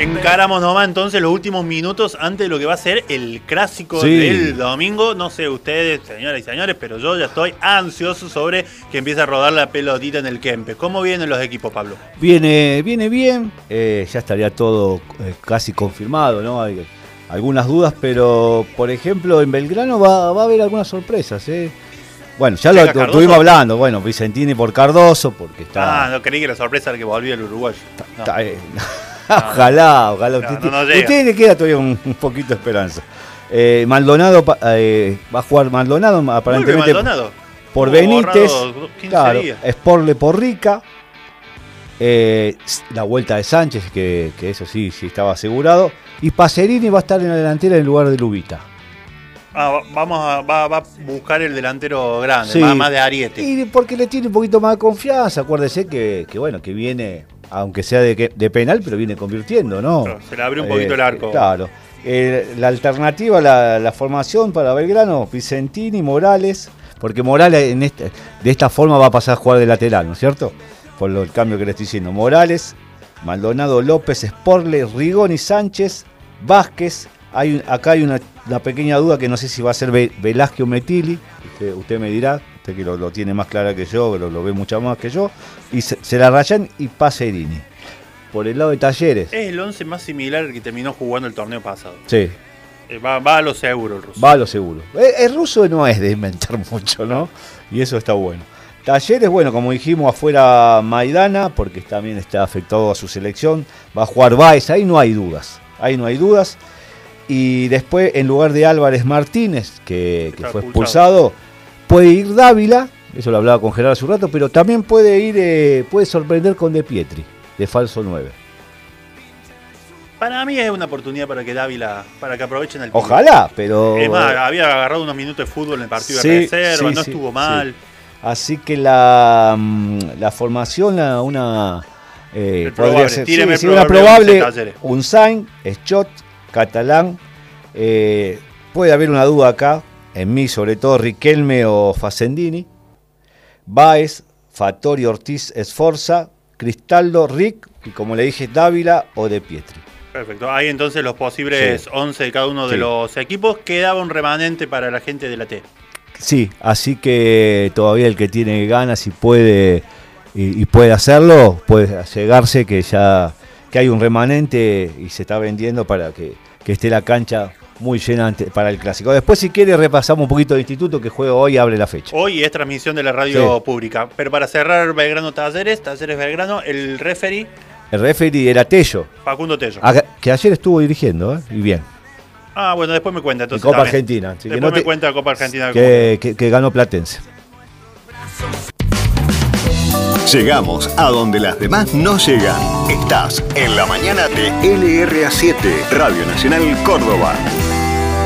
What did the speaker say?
Encaramos nomás entonces los últimos minutos antes de lo que va a ser el clásico del domingo. No sé ustedes, señoras y señores, pero yo ya estoy ansioso sobre que empiece a rodar la pelotita en el Kempes. ¿Cómo vienen los equipos, Pablo? Viene bien, ya estaría todo casi confirmado, ¿no? Hay algunas dudas, pero por ejemplo en Belgrano va a haber algunas sorpresas, Bueno, ya lo estuvimos hablando, bueno, Vicentini por Cardoso, porque está... no creí que la sorpresa era que volvía el uruguayo. Ojalá. Usted le queda todavía un poquito de esperanza. Maldonado va a jugar Maldonado, aparentemente Maldonado. Por Benítez, claro, Sporle por Rica, la vuelta de Sánchez, que eso sí estaba asegurado, y Pacerini va a estar en la delantera en lugar de Lubita. Va a buscar el delantero grande, más de Ariete. Y porque le tiene un poquito más de confianza. Acuérdese que viene, aunque sea de penal, pero viene convirtiendo, ¿no? Pero se le abre un poquito el arco. Claro. La alternativa, la formación para Belgrano, Vicentini, Morales, porque Morales de esta forma va a pasar a jugar de lateral, ¿no es cierto? Por el cambio que le estoy diciendo. Morales, Maldonado, López, Sporle, Rigoni, Sánchez, Vázquez. Acá hay una pequeña duda que no sé si va a ser Velázquez o Metilli. Usted me dirá, usted que lo tiene más clara que yo, lo ve mucho más que yo. Y se la rayan y Pacerini. Por el lado de Talleres. Es el 11 más similar al que terminó jugando el torneo pasado. Sí. Va a lo seguro el ruso. Va a lo seguro. El ruso no es de inventar mucho, ¿no? Y eso está bueno. Talleres, bueno, como dijimos, afuera Maidana, porque también está afectado a su selección. Va a jugar Báez, ahí no hay dudas. Y después, en lugar de Álvarez Martínez, que fue expulsado, puede ir Dávila, eso lo hablaba con Gerardo hace un rato, pero también puede sorprender con De Pietri, de falso 9. Para mí es una oportunidad para que Dávila, para que aprovechen el pico. Ojalá, pero... Es más, había agarrado unos minutos de fútbol en el partido de reserva, no estuvo mal. Sí. Así que la formación, podría ser una probable, Unzain, Schott, Catalán, puede haber una duda acá, en mí sobre todo Riquelme o Facendini, Báez, Fattori, Ortiz, Esforza, Cristaldo, Rick, y como le dije, Dávila o De Pietri. Perfecto, ahí entonces los posibles 11 de cada uno de los equipos. Quedaba un remanente para la gente de la T. Sí, así que todavía el que tiene ganas y puede hacerlo, puede llegarse que hay un remanente y se está vendiendo para que esté la cancha muy llena para el clásico. Después, si quiere, repasamos un poquito de instituto que juega hoy, abre la fecha. Hoy es transmisión de la radio pública. Pero para cerrar Belgrano Talleres Belgrano, el referee era Tello. Facundo Tello. Que ayer estuvo dirigiendo, y bien. Bueno, después me cuenta entonces. Copa Argentina. Después me cuenta Copa Argentina. Que ganó Platense. Llegamos a donde las demás no llegan. Estás en la mañana de LRA7, Radio Nacional Córdoba.